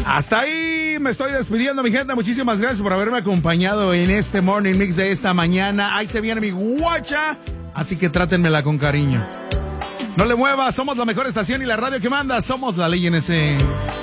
Hasta ahí me estoy despidiendo, mi gente. Muchísimas gracias por haberme acompañado en este Morning Mix de esta mañana. Ahí se viene mi guacha, así que trátenmela con cariño. No le muevas, somos la mejor estación y la radio que manda. Somos la ley en ese...